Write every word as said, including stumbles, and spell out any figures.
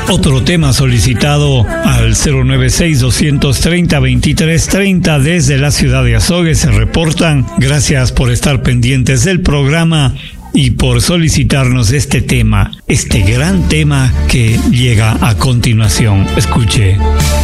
Otro tema solicitado al cero nueve seis, dos tres cero, veintitrés treinta desde la ciudad de Azogues se reportan. Gracias por estar pendientes del programa y por solicitarnos este tema, este gran tema que llega a continuación. Escuche.